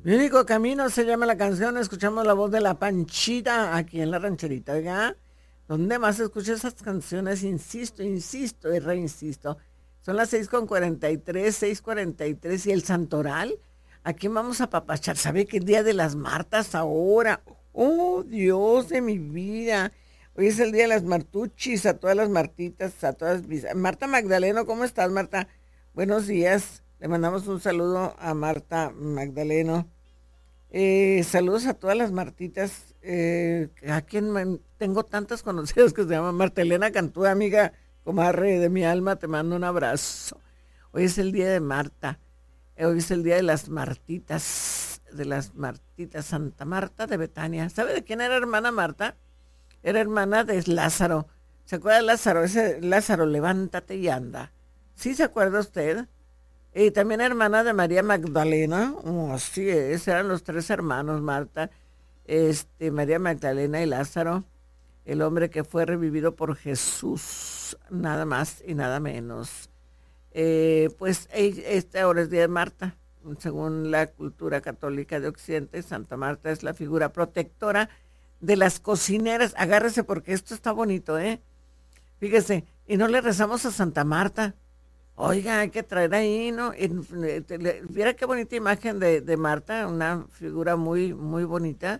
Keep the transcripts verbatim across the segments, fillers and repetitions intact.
Mi único camino se llama la canción. Escuchamos la voz de la Panchita aquí en la rancherita. Oiga, ¿dónde más escucho esas canciones? Insisto, insisto y reinsisto. Son las seis con cuarenta y tres, seis cuarenta y tres y el Santoral. ¿A quién vamos a papachar? ¿Sabe qué día de las Martas ahora? Oh, Dios de mi vida. Hoy es el día de las Martuchis, a todas las Martitas, a todas mis... Marta Magdaleno, ¿cómo estás, Marta? Buenos días. Le mandamos un saludo a Marta Magdaleno. Eh, saludos a todas las Martitas. Eh, a quien me... tengo tantas conocidas que se llaman Marta Elena Cantú, amiga, comadre de mi alma, te mando un abrazo. Hoy es el día de Marta. Hoy es el día de las Martitas, de las Martitas, Santa Marta de Betania. ¿Sabe de quién era hermana Marta? Era hermana de Lázaro. ¿Se acuerda de Lázaro? Ese Lázaro, levántate y anda. ¿Sí se acuerda usted? Y también hermana de María Magdalena. Oh, así es, eran los tres hermanos, Marta, este, María Magdalena y Lázaro, el hombre que fue revivido por Jesús, nada más y nada menos. Eh, pues este ahora es día de Marta. Según la cultura católica de Occidente, Santa Marta es la figura protectora de las cocineras. Agárrese porque esto está bonito, ¿eh? Fíjese, y no le rezamos a Santa Marta. Oiga, hay que traer ahí, ¿no? Viera qué bonita imagen de, de Marta, una figura muy, muy bonita.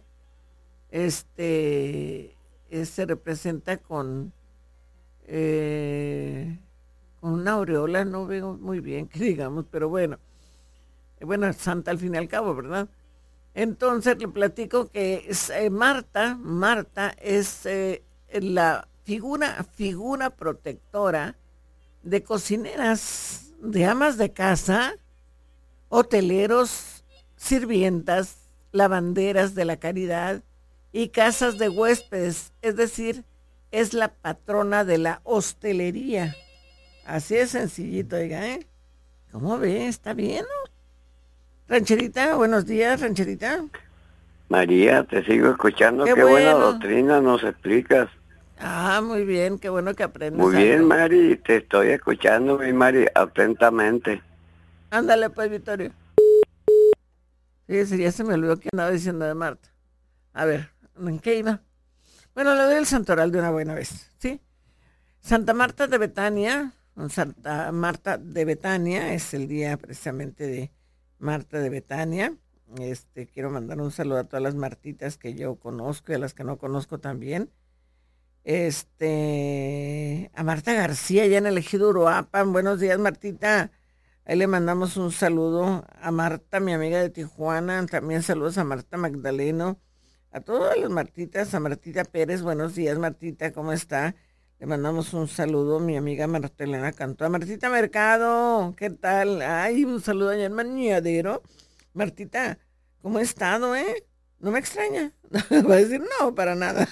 Este, eh, se representa con... Eh, con una aureola, no veo muy bien que digamos, pero bueno, bueno, santa al fin y al cabo, ¿verdad? Entonces le platico que es, eh, Marta, Marta es eh, la figura, figura protectora de cocineras, de amas de casa, hoteleros, sirvientas, lavanderas de la caridad y casas de huéspedes, es decir, es la patrona de la hostelería. Así es sencillito, oiga, ¿eh? ¿Cómo ve? ¿Está bien, no? Rancherita, buenos días, Rancherita. María, te sigo escuchando. Qué, qué bueno. Buena doctrina nos explicas. Ah, muy bien, qué bueno que aprendes. Muy bien, algo. Mari, te estoy escuchando, mi Mari, atentamente. Ándale, pues, Vittorio. Fíjese, ya se me olvidó que andaba diciendo de Marta. A ver, ¿en qué iba? Bueno, le doy el santoral de una buena vez, ¿sí? Santa Marta de Betania... Santa Marta de Betania, es el día precisamente de Marta de Betania. Este, quiero mandar un saludo a todas las Martitas que yo conozco y a las que no conozco también. Este, a Marta García, ya en el Ejido Uruapan. Buenos días, Martita. Ahí le mandamos un saludo a Marta, mi amiga de Tijuana. También saludos a Marta Magdaleno. A todas las Martitas, a Martita Pérez. Buenos días, Martita, ¿cómo está? Le mandamos un saludo a mi amiga Marta Elena Cantú. A Martita Mercado, ¿qué tal? Ay, un saludo allá en Mañadero. Martita, ¿cómo ha estado, eh? ¿No me extraña? Va a decir no, para nada.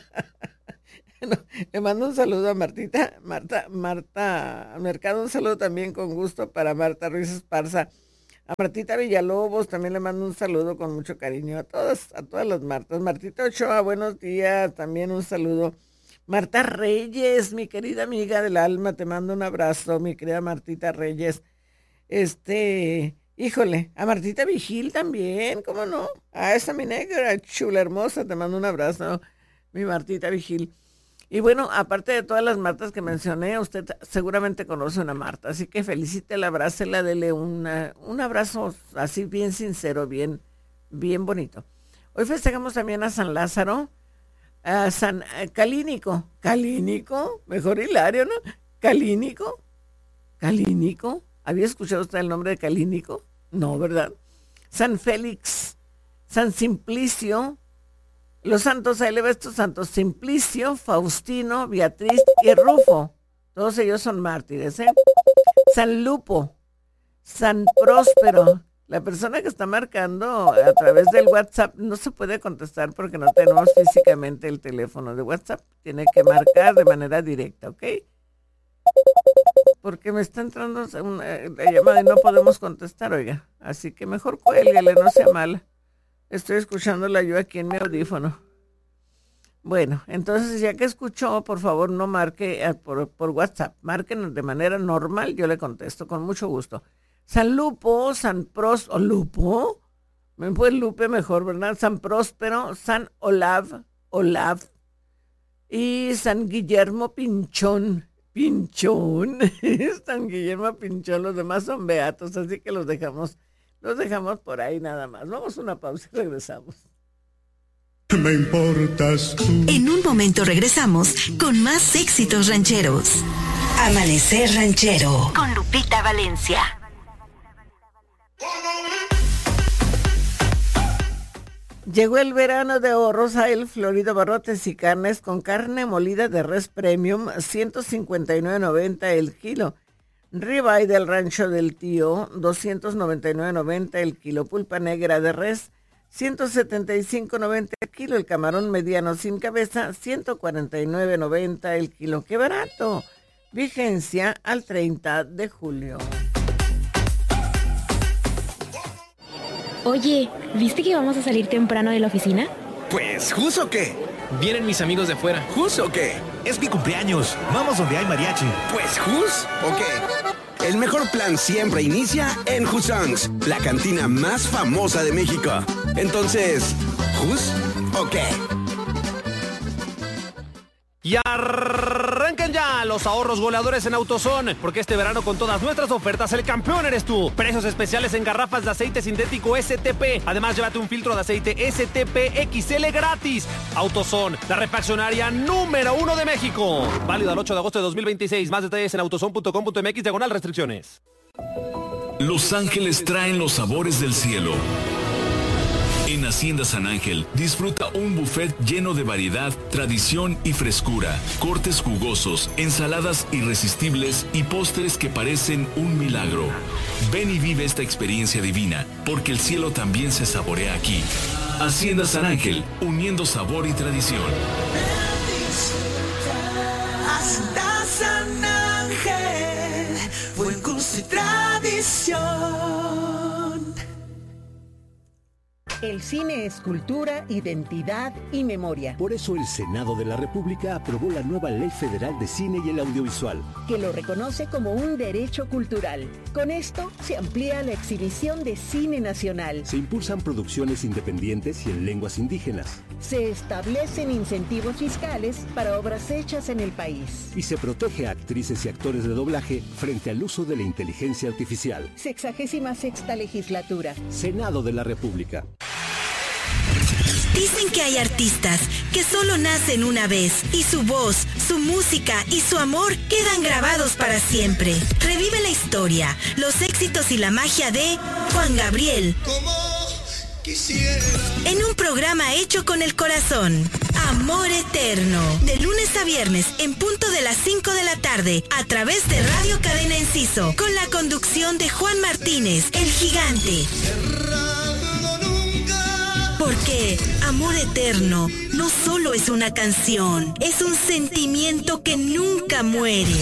No, le mando un saludo a Martita, Marta, Marta Mercado, un saludo también con gusto para Marta Ruiz Esparza. A Martita Villalobos también le mando un saludo con mucho cariño. A todas, a todas las Martas. Martita Ochoa, buenos días, también un saludo. Marta Reyes, mi querida amiga del alma, te mando un abrazo, mi querida Martita Reyes. Este, híjole, a Martita Vigil también, ¿cómo no? A esa mi negra chula hermosa, te mando un abrazo, mi Martita Vigil. Y bueno, aparte de todas las Martas que mencioné, usted seguramente conoce una Marta, así que felicítela, abrácela, dele una, un abrazo así bien sincero, bien, bien bonito. Hoy festejamos también a San Lázaro. Uh, San uh, Calínico, Calínico, mejor Hilario, ¿no? Calínico, Calínico, ¿había escuchado usted el nombre de Calínico? No, ¿verdad? San Félix, San Simplicio, los santos, ahí le va estos santos, Simplicio, Faustino, Beatriz y Rufo, todos ellos son mártires, ¿eh? San Lupo, San Próspero. La persona que está marcando a través del WhatsApp no se puede contestar porque no tenemos físicamente el teléfono de WhatsApp. Tiene que marcar de manera directa, ¿ok? Porque me está entrando una la llamada y no podemos contestar, oiga. Así que mejor cuélguele, no sea mala. Estoy escuchándola yo aquí en mi audífono. Bueno, entonces ya que escuchó, por favor no marque por, por WhatsApp. Marquen de manera normal, yo le contesto con mucho gusto. San Lupo, San Pros, o Lupo, Pues Lupe mejor, ¿verdad? San Próspero, San Olav, Olav y San Guillermo Pinchón, Pinchón, San Guillermo Pinchón, los demás son beatos, así que los dejamos, los dejamos por ahí nada más. Vamos a una pausa y regresamos. Me importas tú. En un momento regresamos con más éxitos rancheros. Amanecer Ranchero con Lupita Valencia. Llegó el verano de Rosael Florido Barrotes y Carnes con carne molida de res premium, ciento cincuenta y nueve noventa el kilo. Ribeye del Rancho del Tío, doscientos noventa y nueve noventa el kilo. Pulpa negra de res, ciento setenta y cinco noventa el kilo. El camarón mediano sin cabeza, ciento cuarenta y nueve noventa el kilo. ¡Qué barato! Vigencia al treinta de julio. Oye, ¿viste que vamos a salir temprano de la oficina? Pues, ¿justo qué? Vienen mis amigos de fuera. ¿Justo qué? Es mi cumpleaños. Vamos donde hay mariachi. Pues, ¿jus o qué? El mejor plan siempre inicia en Husson's, la cantina más famosa de México. Entonces, ¿jus o qué? Y arrancan ya los ahorros goleadores en AutoZone, porque este verano con todas nuestras ofertas el campeón eres tú. Precios especiales en garrafas de aceite sintético S T P. Además, llévate un filtro de aceite S T P X L gratis. AutoZone, la refaccionaria número uno de México. Válido al ocho de agosto de dos mil veintiséis. Más detalles en autozone punto com punto m x diagonal restricciones. Los Ángeles traen los sabores del cielo. En Hacienda San Ángel, disfruta un buffet lleno de variedad, tradición y frescura, cortes jugosos, ensaladas irresistibles y postres que parecen un milagro. Ven y vive esta experiencia divina, porque el cielo también se saborea aquí. Hacienda San Ángel, uniendo sabor y tradición. Hasta San Ángel, buen gusto y tradición. El cine es cultura, identidad y memoria. Por eso el Senado de la República aprobó la nueva Ley Federal de Cine y el Audiovisual, que lo reconoce como un derecho cultural. Con esto se amplía la exhibición de cine nacional. Se impulsan producciones independientes y en lenguas indígenas. Se establecen incentivos fiscales para obras hechas en el país. Y se protege a actrices y actores de doblaje frente al uso de la inteligencia artificial. Sexagésima sexta legislatura. Senado de la República. Dicen que hay artistas que solo nacen una vez y su voz, su música y su amor quedan grabados para siempre. Revive la historia, los éxitos y la magia de Juan Gabriel. Como quisiera. En un programa hecho con el corazón. Amor Eterno. De lunes a viernes en punto de las cinco de la tarde a través de Radio Cadena Enciso con la conducción de Juan Martínez, el gigante. Porque Amor Eterno no solo es una canción, es un sentimiento que nunca muere.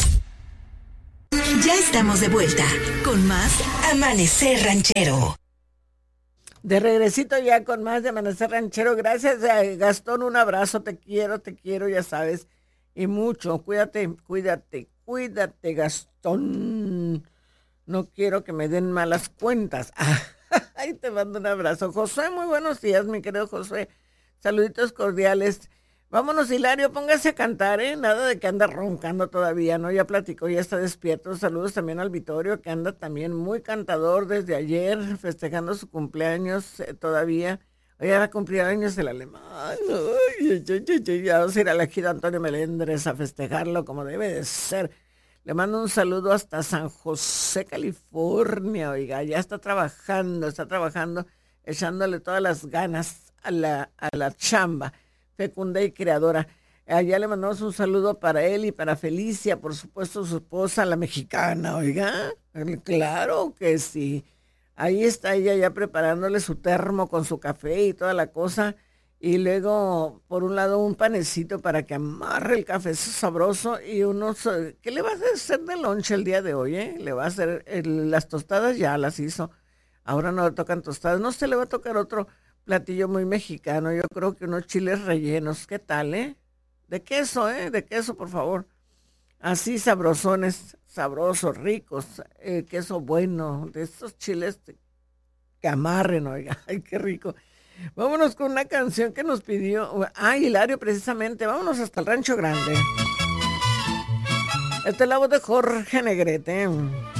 Ya estamos de vuelta con más Amanecer Ranchero. De regresito ya con más de Amanecer Ranchero. Gracias, Gastón, un abrazo, te quiero, te quiero, ya sabes, y mucho. Cuídate, cuídate, cuídate, Gastón. No quiero que me den malas cuentas. Ay, te mando un abrazo. Josué, muy buenos días, mi querido Josué. Saluditos cordiales. Vámonos, Hilario, póngase a cantar, ¿eh? Nada de que anda roncando todavía, ¿no? Ya platicó, ya está despierto. Saludos también al Vittorio, que anda también muy cantador desde ayer, festejando su cumpleaños eh, todavía. Hoy va a cumplir años el alemán. Ay, ay, ay, ay, ay. Ya vamos a ir a la gira Antonio Melendres a festejarlo como debe de ser. Le mando un saludo hasta San José, California, oiga, ya está trabajando, está trabajando, echándole todas las ganas a la, a la chamba, fecunda y creadora. Allá le mandamos un saludo para él y para Felicia, por supuesto su esposa, la mexicana, oiga, claro que sí. Ahí está ella ya preparándole su termo con su café y toda la cosa. Y luego, por un lado, un panecito para que amarre el café sabroso y unos... ¿Qué le va a hacer de lonche el día de hoy, eh? Le va a hacer... El, las tostadas ya las hizo. Ahora no le tocan tostadas. No se le va a tocar otro platillo muy mexicano. Yo creo que unos chiles rellenos. ¿Qué tal, eh? De queso, eh? De queso, por favor. Así sabrosones, sabrosos, ricos. Eh, queso bueno. De esos chiles que amarren, oiga, ay, qué rico. Vámonos con una canción que nos pidió, ah, Hilario precisamente, vámonos hasta el Rancho Grande. Esta es la voz de Jorge Negrete.